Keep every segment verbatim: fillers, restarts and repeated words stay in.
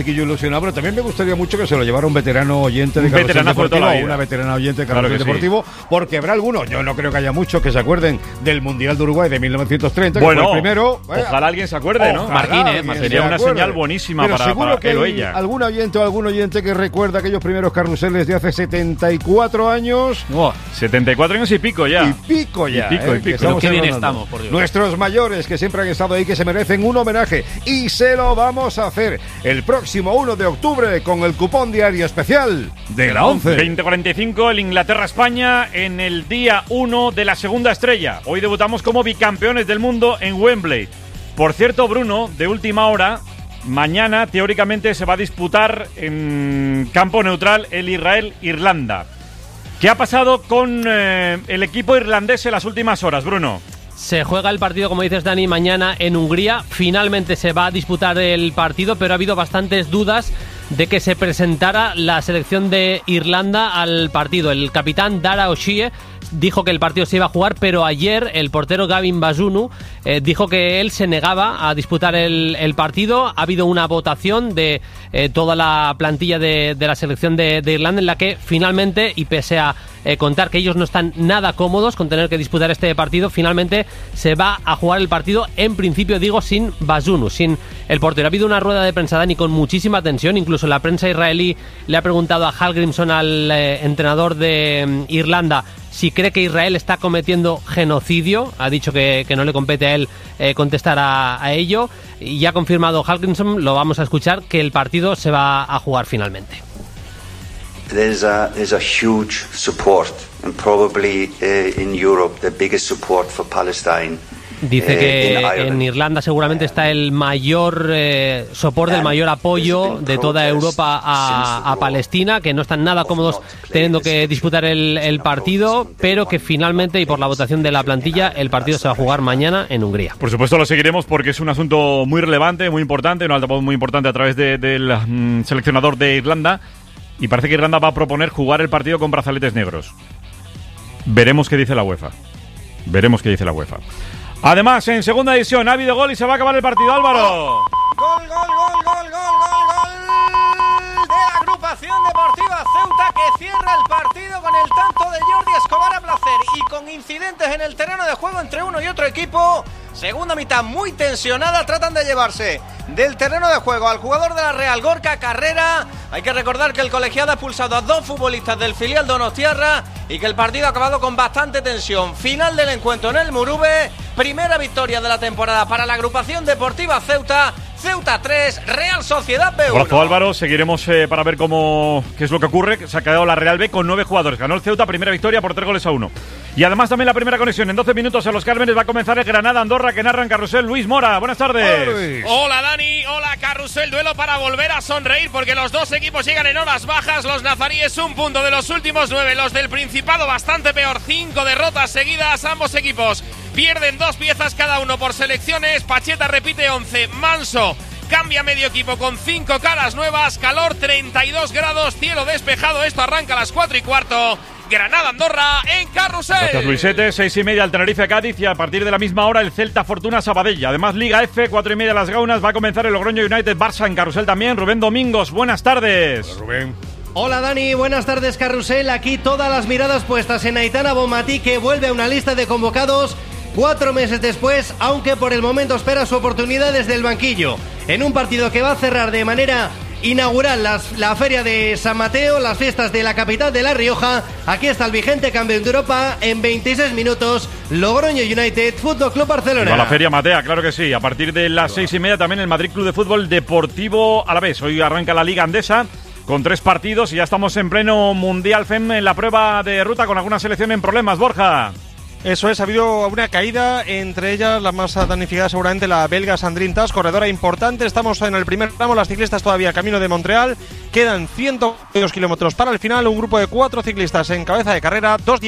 chiquillo ilusionado, pero también me gustaría mucho que se lo llevara un veterano oyente de Carrusel Deportivo o una veterana oyente de Carrusel claro Deportivo, sí. Porque habrá algunos, yo no creo que haya muchos que se acuerden del Mundial de Uruguay de mil novecientos treinta, bueno, que fue el primero. Ojalá alguien se acuerde, ¿no? Martínez, sería una señal buenísima pero para, seguro para que él o hay ella. Algún oyente o algún oyente que recuerda aquellos primeros carruseles de hace setenta y cuatro años. Oh, setenta y cuatro años y pico ya. Y pico ya. Y pico, eh, y pico. Pero qué bien estamos, por Dios. Nuestros mayores que siempre han estado ahí, que se merecen un homenaje. Y se lo vamos a hacer el próximo uno de octubre con el cupón diario especial de la once. veinte cuarenta y cinco, el Inglaterra-España en el día uno de la segunda estrella. Hoy debutamos como bicampeones del mundo en Wembley. Por cierto, Bruno, de última hora, mañana teóricamente se va a disputar en campo neutral el Israel-Irlanda. ¿Qué ha pasado con eh, el equipo irlandés en las últimas horas, Bruno? Se juega el partido, como dices, Dani, mañana en Hungría. Finalmente se va a disputar el partido, pero ha habido bastantes dudas de que se presentara la selección de Irlanda al partido. El capitán Dara O'Shea dijo que el partido se iba a jugar, pero ayer el portero Gavin Bazunu eh, dijo que él se negaba a disputar el, el partido. Ha habido una votación de eh, toda la plantilla de, de la selección de, de Irlanda en la que finalmente, y pese a eh, contar que ellos no están nada cómodos con tener que disputar este partido, finalmente se va a jugar el partido, en principio digo, sin Bazunu, sin el portero. Ha habido una rueda de prensa, Dani, con muchísima tensión. Incluso la prensa israelí le ha preguntado a Hallgrímsson, al eh, entrenador de um, Irlanda, si cree que Israel está cometiendo genocidio. Ha dicho que, que no le compete a él eh, contestar a, a ello. Y ya ha confirmado Hallgrímsson, lo vamos a escuchar, que el partido se va a jugar finalmente. There's a, there's a huge support, and probably uh, in Europe the biggest support for Palestine. Dice que en Irlanda seguramente está el mayor eh, soporte, el mayor apoyo de toda Europa a, a Palestina, que no están nada cómodos teniendo que disputar el, el partido, pero que finalmente, y por la votación de la plantilla, el partido se va a jugar mañana en Hungría. Por supuesto lo seguiremos porque es un asunto muy relevante, muy importante, un altavoz muy importante a través de, del mm, seleccionador de Irlanda, y parece que Irlanda va a proponer jugar el partido con brazaletes negros. Veremos qué dice la UEFA. Veremos qué dice la UEFA. Además, en segunda edición ha habido gol y se va a acabar el partido, Álvaro. Gol, gol, gol, gol, gol, gol, gol de la agrupación deportiva Ceuta, que cierra el partido con el tanto de Jordi Escobar a placer y con incidentes en el terreno de juego entre uno y otro equipo. Segunda mitad muy tensionada, tratan de llevarse del terreno de juego al jugador de la Real, Gorka Carrera. Hay que recordar que el colegiado ha expulsado a dos futbolistas del filial donostiarra y que el partido ha acabado con bastante tensión. Final del encuentro en el Murube, primera victoria de la temporada para la agrupación deportiva Ceuta. Ceuta tres, Real Sociedad B uno. Abrazo, Álvaro, seguiremos eh, para ver cómo qué es lo que ocurre. Se ha quedado la Real B con nueve jugadores. Ganó el Ceuta, primera victoria por tres goles a uno. Y además también la primera conexión en doce minutos en Los Cármenes va a comenzar el Granada-Andorra, que narra en Carrusel Luis Mora. Buenas tardes. Hola Dani, hola Carrusel, duelo para volver a sonreír porque los dos equipos llegan en horas bajas. Los nazaríes un punto de los últimos nueve, los del Principado bastante peor, cinco derrotas seguidas. Ambos equipos pierden dos piezas cada uno por selecciones. Pacheta repite once, Manso cambia medio equipo con cinco caras nuevas. Calor treinta y dos grados, cielo despejado. Esto arranca a las cuatro y cuarto. Granada-Andorra en Carrusel. Gracias, Luisete. Seis y media el Tenerife-Cádiz y a partir de la misma hora el Celta-Fortuna-Sabadell. Además, Liga F, cuatro y media las Gaunas. Va a comenzar el Logroño United-Barça en Carrusel también. Rubén Domingos, buenas tardes. Hola, Rubén. Hola Dani, buenas tardes Carrusel. Aquí todas las miradas puestas en Aitana Bonmatí, que vuelve a una lista de convocados cuatro meses después, aunque por el momento espera su oportunidad desde el banquillo, en un partido que va a cerrar de manera inaugural las, la feria de San Mateo, las fiestas de la capital de La Rioja. Aquí está el vigente campeón de Europa en veintiséis minutos, Logroño United, Fútbol Club Barcelona. A la feria Matea, claro que sí. A partir de las seis y media también el Madrid Club de Fútbol Deportivo Alavés. Hoy arranca la Liga Andesa con tres partidos y ya estamos en pleno Mundial F E M en la prueba de ruta con alguna selección en problemas, Borja. Eso es, ha habido una caída, entre ellas la más damnificada seguramente la belga Sandrine Tas, corredora importante. Estamos en el primer tramo, las ciclistas todavía camino de Montreal, quedan ciento dos kilómetros para el final, un grupo de cuatro ciclistas en cabeza de carrera, dos diez,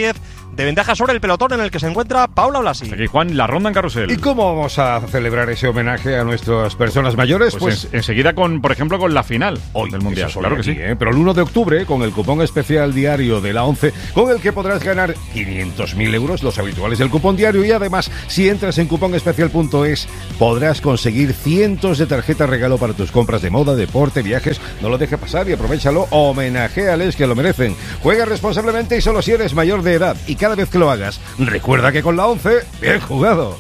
de ventaja sobre el pelotón en el que se encuentra Paula Blasi. Aquí, Juan, la ronda en carrusel. ¿Y cómo vamos a celebrar ese homenaje a nuestras personas mayores? Pues, pues en, enseguida, con, por ejemplo, con la final hoy del Mundial. Claro que sí. ¿eh? Pero el uno de octubre, con el cupón especial diario de la ONCE, con el que podrás ganar quinientos mil euros, los habituales del cupón diario, y además, si entras en cupón especial punto es, podrás conseguir cientos de tarjetas regalo para tus compras de moda, deporte, viajes. No lo dejes pasar y aprovechalo. Homenajéales, que lo merecen. Juega responsablemente y solo si eres mayor de edad. Y cada vez que lo hagas, recuerda que con la ONCE, bien jugado.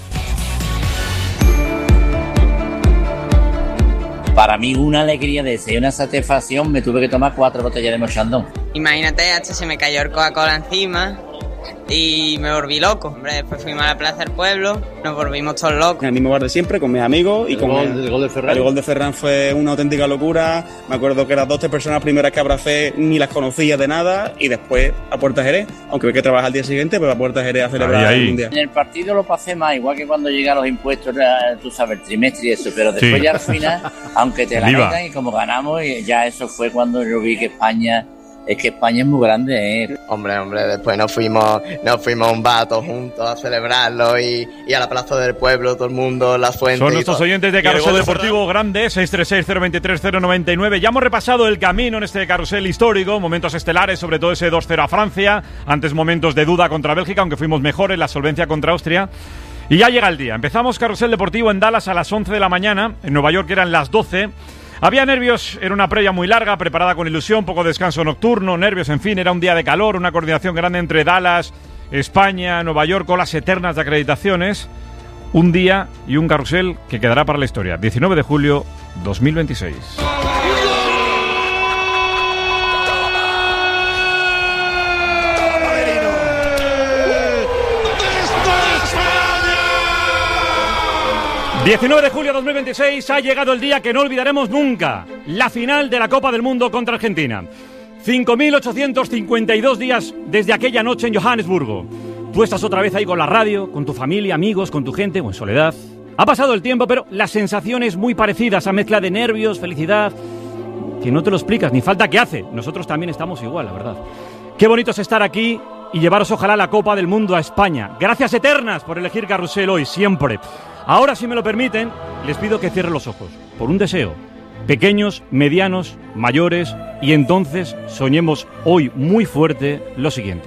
Para mí una alegría de esa y una satisfacción, me tuve que tomar cuatro botellas de mochandón. Imagínate, hasta se me cayó el Coca-Cola encima y me volví loco. Hombre, después fuimos a la Plaza del Pueblo, nos volvimos todos locos. En el mismo bar de siempre, con mis amigos y el con gol, el, el gol de Ferran. El gol de Ferran fue una auténtica locura. Me acuerdo que las dos, tres personas primeras que abracé ni las conocía de nada, y después a Puerta Jerez, aunque hay que trabajar al día siguiente, pero a Puerta Jerez a celebrar ahí, ahí. el Mundial. En el partido lo pasé más, igual que cuando llegan los impuestos, tú sabes, el trimestre y eso, pero después sí. ya al final, aunque te la metan, y como ganamos, y ya eso fue cuando yo vi que España... Es que España es muy grande, ¿eh? Hombre, hombre, después nos fuimos nos fuimos a un vato juntos a celebrarlo y, y a la Plaza del Pueblo, todo el mundo, la fuente. Son nuestros oyentes de Carrusel Deportivo Grande, seis tres seis, cero dos tres, cero nueve nueve. Ya hemos repasado el camino en este carrusel histórico, momentos estelares, sobre todo ese dos cero a Francia, antes momentos de duda contra Bélgica, aunque fuimos mejores, la solvencia contra Austria. Y ya llega el día. Empezamos Carrusel Deportivo en Dallas a las once de la mañana, en Nueva York eran las doce. Había nervios, era una previa muy larga, preparada con ilusión, poco descanso nocturno, nervios, en fin, era un día de calor, una coordinación grande entre Dallas, España, Nueva York, olas eternas de acreditaciones. Un día y un carrusel que quedará para la historia. diecinueve de julio dos mil veintiséis. diecinueve de julio de dos mil veintiséis ha llegado el día que no olvidaremos nunca. La final de la Copa del Mundo contra Argentina. cinco mil ochocientos cincuenta y dos días desde aquella noche en Johannesburgo. Tú estás otra vez ahí con la radio, con tu familia, amigos, con tu gente o en soledad. Ha pasado el tiempo, pero la sensación es muy parecida. Esa mezcla de nervios, felicidad, que no te lo explicas, ni falta que hace. Nosotros también estamos igual, la verdad. Qué bonito es estar aquí y llevaros ojalá la Copa del Mundo a España. Gracias eternas por elegir Carrusel hoy, siempre. Ahora, si me lo permiten, les pido que cierren los ojos, por un deseo. Pequeños, medianos, mayores, y entonces soñemos hoy muy fuerte lo siguiente.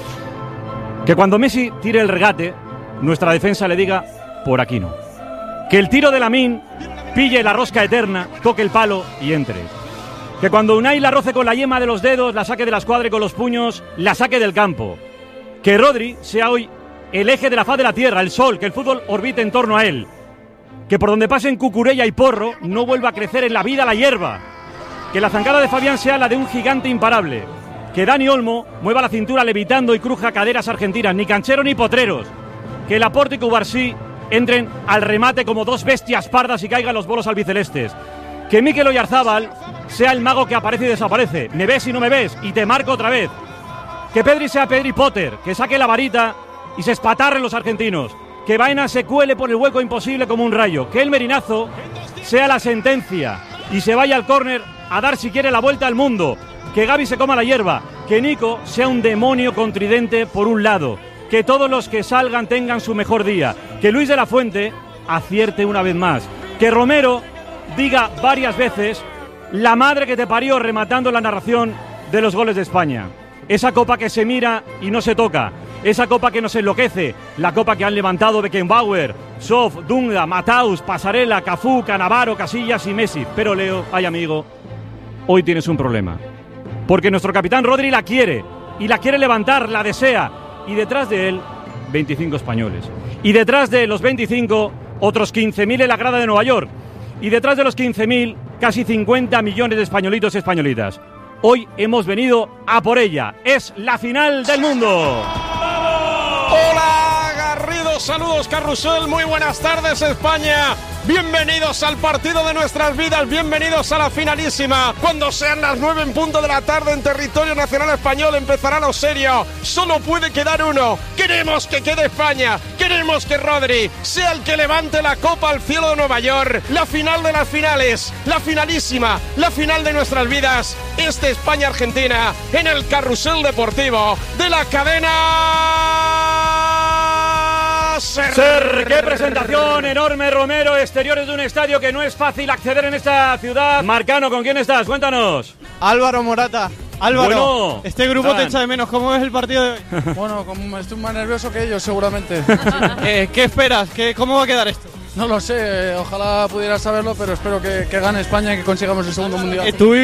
Que cuando Messi tire el regate, nuestra defensa le diga, por aquí no. Que el tiro de Lamine pille la rosca eterna, toque el palo y entre. Que cuando Unai la roce con la yema de los dedos, la saque de la escuadra y con los puños, la saque del campo. Que Rodri sea hoy el eje de la faz de la tierra, el sol, que el fútbol orbite en torno a él. Que por donde pasen Cucurella y Porro no vuelva a crecer en la vida la hierba. Que la zancada de Fabián sea la de un gigante imparable. Que Dani Olmo mueva la cintura levitando y cruja caderas argentinas, ni cancheros ni potreros. Que Laporte y Cubarsí entren al remate como dos bestias pardas y caigan los bolos albicelestes. Que Mikel Oyarzábal sea el mago que aparece y desaparece. Me ves y no me ves y te marco otra vez. Que Pedri sea Pedri Potter, que saque la varita y se espatarren los argentinos. Que Baena se cuele por el hueco imposible como un rayo. Que el Merinazo sea la sentencia y se vaya al córner a dar si quiere la vuelta al mundo. Que Gavi se coma la hierba. Que Nico sea un demonio contridente por un lado. Que todos los que salgan tengan su mejor día. Que Luis de la Fuente acierte una vez más. Que Romero diga varias veces la madre que te parió, rematando la narración de los goles de España. Esa copa que se mira y no se toca. Esa copa que nos enloquece. La copa que han levantado Beckenbauer, Sof, Dunga, Mataus, Pasarela, Cafú, Cannavaro, Casillas y Messi. Pero Leo, ay amigo, hoy tienes un problema. Porque nuestro capitán Rodri la quiere. Y la quiere levantar, la desea. Y detrás de él, veinticinco españoles. Y detrás de los veinticinco, otros quince mil en la grada de Nueva York. Y detrás de los quince mil, casi cincuenta millones de españolitos y españolitas. Hoy hemos venido a por ella. Es la final del mundo. Hola, Garrido Saludos, saludos, Carrusel. Muy buenas tardes, España. Bienvenidos al partido de nuestras vidas, bienvenidos a la finalísima. Cuando sean las nueve en punto de la tarde en territorio nacional español empezará lo serio. Solo puede quedar uno. Queremos que quede España, queremos que Rodri sea el que levante la copa al cielo de Nueva York. La final de las finales, la finalísima, la final de nuestras vidas. Este España-Argentina en el Carrusel Deportivo de la cadena Ser. Ser. ¡Qué presentación enorme, Romero! Exteriores de un estadio que no es fácil acceder en esta ciudad. Marcano, ¿con quién estás? Cuéntanos. Álvaro Morata. Álvaro, bueno, este grupo Dan. te echa de menos. ¿Cómo es el partido de hoy? Bueno, como estoy más nervioso que ellos, seguramente. eh, ¿Qué esperas? ¿Qué, ¿Cómo va a quedar esto? No lo sé, ojalá pudiera saberlo, pero espero que, que gane España y que consigamos el segundo mundial. Eh, ¿Tú